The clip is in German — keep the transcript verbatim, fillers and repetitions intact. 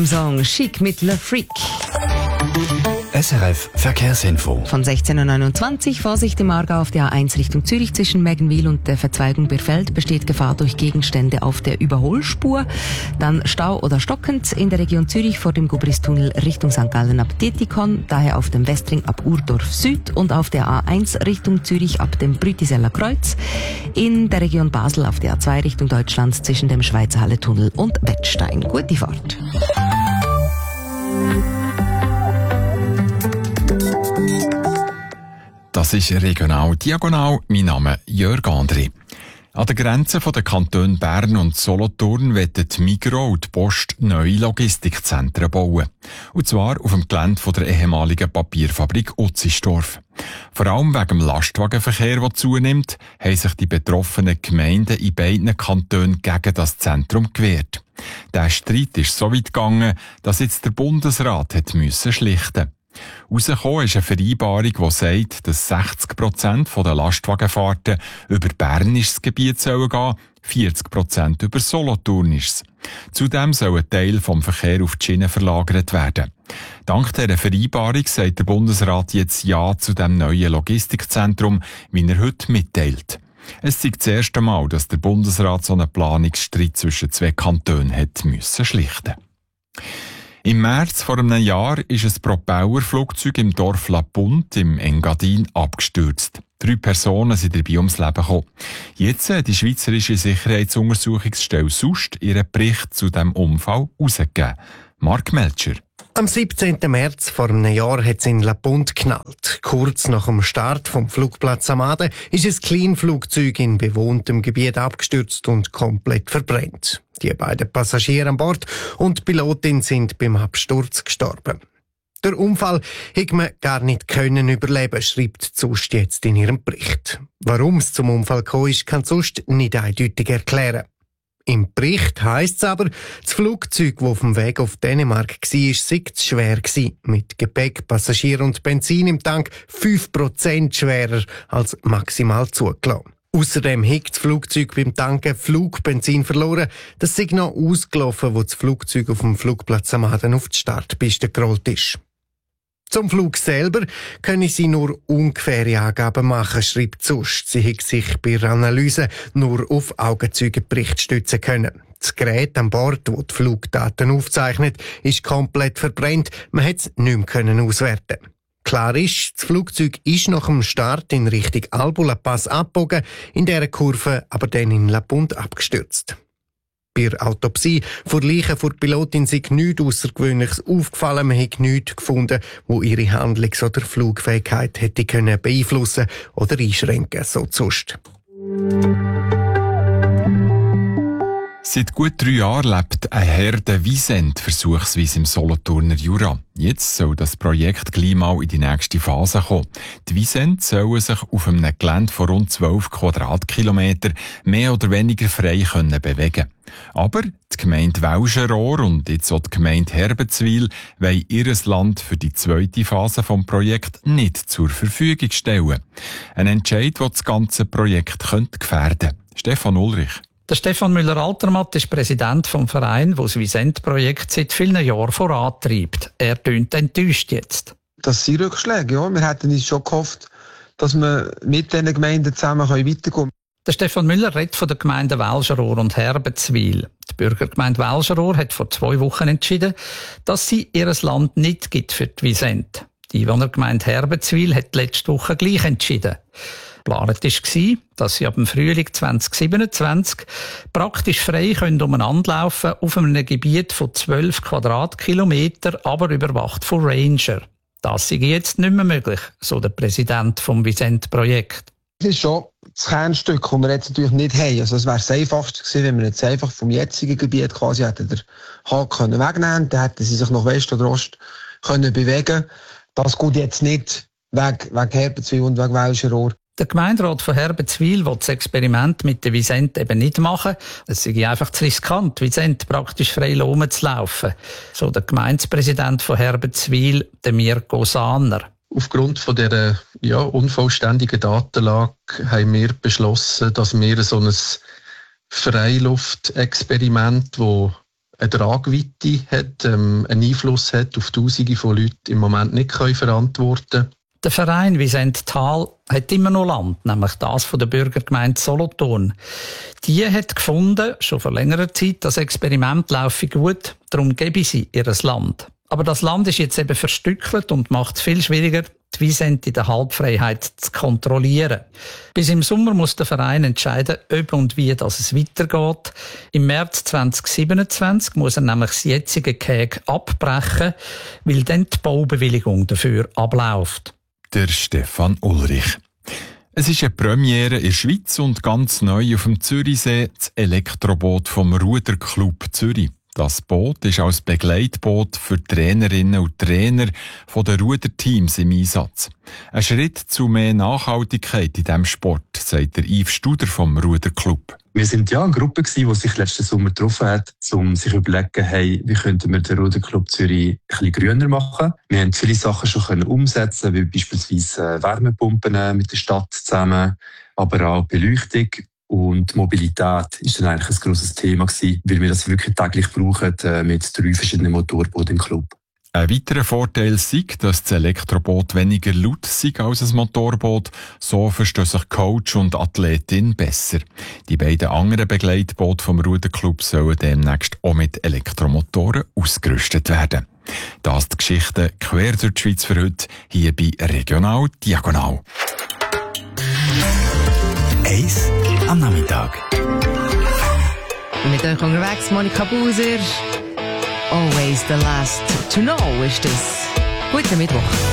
Song Chic mit Le Freak. S R F Verkehrsinfo. Von sechzehn Uhr neunundzwanzig, Vorsicht im Aargau auf der A eins Richtung Zürich zwischen Meggenwil und der Verzweigung Birfeld besteht Gefahr durch Gegenstände auf der Überholspur. Dann Stau oder stockend in der Region Zürich vor dem Gubristunnel Richtung Sankt Gallen ab Detikon, daher auf dem Westring ab Urdorf Süd und auf der A eins Richtung Zürich ab dem Brütiseller Kreuz. In der Region Basel auf der A zwei Richtung Deutschland zwischen dem Schweizer Halletunnel und Wettstein. Gute Fahrt. Das ist regional diagonal. Mein Name ist Jörg André. An der Grenze der Kantone Bern und Solothurn wollen die Migros und die Post neue Logistikzentren bauen. Und zwar auf dem Gelände der ehemaligen Papierfabrik Utzisdorf. Vor allem wegen dem Lastwagenverkehr, der zunimmt, haben sich die betroffenen Gemeinden in beiden Kantonen gegen das Zentrum gewehrt. Der Streit ist so weit gegangen, dass jetzt der Bundesrat hat müssen schlichten. Rausgekommen ist eine Vereinbarung, die sagt, dass sechzig Prozent der Lastwagenfahrten über bernisches Gebiet sollen gehen, vierzig Prozent über solothurnisches. Zudem soll ein Teil vom Verkehr auf die Schiene verlagert werden. Dank dieser Vereinbarung sagt der Bundesrat jetzt Ja zu dem neuen Logistikzentrum, wie er heute mitteilt. Es ist das erste Mal, dass der Bundesrat so einen Planungsstreit zwischen zwei Kantonen hat müssen schlichten. Im März vor einem Jahr ist ein Propellerflugzeug im Dorf La Punt im Engadin abgestürzt. Drei Personen sind dabei ums Leben gekommen. Jetzt hat die Schweizerische Sicherheitsuntersuchungsstelle S U S T ihren Bericht zu diesem Unfall herausgegeben. Mark Melcher. Am siebzehnten März vor einem Jahr hat es in La Punt geknallt. Kurz nach dem Start vom Flugplatz Amade ist ein Kleinflugzeug in bewohntem Gebiet abgestürzt und komplett verbrennt. Die beiden Passagiere an Bord und die Pilotin sind beim Absturz gestorben. Der Unfall hätte man gar nicht können überleben, schreibt die S U S T jetzt in ihrem Bericht. Warum es zum Unfall gekommen ist, kann die S U S T nicht eindeutig erklären. Im Bericht heisst es aber, das Flugzeug, das auf dem Weg auf Dänemark war, sei zu schwer gewesen. Mit Gepäck, Passagier und Benzin im Tank fünf Prozent schwerer als maximal zugelassen. Außerdem hat das Flugzeug beim Tanken Flugbenzin verloren. Das sei noch ausgelaufen, wo das Flugzeug auf dem Flugplatz Amaden auf die Startpiste gerollt ist. Zum Flug selber können sie nur ungefähre Angaben machen, schreibt S U S T. Sie hat sich bei der Analyse nur auf Augenzeugenbericht stützen können. Das Gerät an Bord, das die Flugdaten aufzeichnet, ist komplett verbrennt. Man hat es nicht mehr auswerten. Klar ist, das Flugzeug ist nach dem Start in Richtung Albula Pass abgebogen, in dieser Kurve aber dann in La Punt abgestürzt. Bei der Autopsie vor Leichen vor der Pilotin sei nichts Außergewöhnliches aufgefallen. Man hat nichts gefunden, wo ihre Handlungs- oder Flugfähigkeit hätte können beeinflussen oder einschränken, so die S U S T. Seit gut drei Jahren lebt ein Herde Wiesent versuchsweise im Solothurner Jura. Jetzt soll das Projekt gleich mal in die nächste Phase kommen. Die Wiesent sollen sich auf einem Gelände von rund zwölf Quadratkilometern mehr oder weniger frei können bewegen. Aber die Gemeinde Welschenrohr und jetzt auch die Gemeinde Herbenzwil wollen ihr Land für die zweite Phase des Projekts nicht zur Verfügung stellen. Ein Entscheid, der das ganze Projekt könnte gefährden. Stefan Ulrich. Der Stefan Müller-Altermatt ist Präsident vom Verein, der das Wiesent-Projekt seit vielen Jahren vorantreibt. Er tönt enttäuscht jetzt. Das sind Rückschläge, ja. Wir hätten uns schon gehofft, dass wir mit diesen Gemeinden zusammen weiterkommen können. Der Stefan Müller redet von den Gemeinden Welschenrohr und Herbenzwil. Die Bürgergemeinde Welschenrohr hat vor zwei Wochen entschieden, dass sie ihr Land nicht gibt für die Wiesent. Die Einwohnergemeinde Herbenzwil hat letzte Woche gleich entschieden. Geplant war, dass sie ab dem Frühling zwanzig siebenundzwanzig praktisch frei umeinander laufen können auf einem Gebiet von zwölf Quadratkilometern, aber überwacht von Ranger. Das sei jetzt nicht mehr möglich, so der Präsident vom Wiesent-Projekt. Das ist schon das Kernstück, das wir jetzt natürlich nicht haben. Also es wäre das Einfachste gewesen, wenn wir jetzt einfach vom jetzigen Gebiet quasi hätten den Haken wegnehmen können. Dann hätten sie sich nach West oder Ost können bewegen. Das geht jetzt nicht wegen, wegen Herbenzwil und wegen Welschenrohr. Der Gemeinderat von Herbenzwil will das Experiment mit der Wiesent eben nicht machen. Es sei einfach zu riskant, Wiesent praktisch frei rumzulaufen. So der Gemeindepräsident von Herbenzwil, der Mirko Sahner. Aufgrund von dieser ja, unvollständigen Datenlage haben wir beschlossen, dass wir so ein Freiluftexperiment, das eine Tragweite hat, ähm, einen Einfluss hat auf Tausende von Leuten, im Moment nicht können verantworten können. Der Verein Vicente Thal hat immer noch Land, nämlich das von der Bürgergemeinde Solothurn. Die hat gefunden, schon vor längerer Zeit, das Experiment laufe gut, darum gebe sie ihr Land. Aber das Land ist jetzt eben verstückelt und macht es viel schwieriger, die Vicente in der Halbfreiheit zu kontrollieren. Bis im Sommer muss der Verein entscheiden, ob und wie das es weitergeht. Im März zwanzig siebenundzwanzig muss er nämlich das jetzige Gehege abbrechen, weil dann die Baubewilligung dafür abläuft. Der Stefan Ulrich. Es ist eine Premiere in der Schweiz und ganz neu auf dem Zürichsee das Elektroboot vom Ruderclub Zürich. Das Boot ist als Begleitboot für Trainerinnen und Trainer von den Ruderteams im Einsatz. Ein Schritt zu mehr Nachhaltigkeit in diesem Sport, sagt der Yves Studer vom Ruderclub. Wir sind ja eine Gruppe gewesen, die sich letzten Sommer getroffen hat, um sich zu überlegen, hey, wie könnten wir den Ruderclub Zürich ein bisschen grüner machen. Wir haben viele Sachen schon können umsetzen, wie beispielsweise Wärmepumpen mit der Stadt zusammen, aber auch Beleuchtung. Und Mobilität ist dann eigentlich ein grosses Thema gewesen, weil wir das wirklich täglich brauchen äh, mit drei verschiedenen Motorbooten im Club. Ein weiterer Vorteil sei, dass das Elektroboot weniger laut sei als ein Motorboot. So verstehen sich Coach und Athletin besser. Die beiden anderen Begleitboote vom Ruderclub sollen demnächst auch mit Elektromotoren ausgerüstet werden. Das die Geschichte quer durch die Schweiz für heute, hier bei Regional Diagonal. Eis am Nachmittag. Mit euch unterwegs, Monika Buser. Always the last to know ist das. Guten Mittwoch.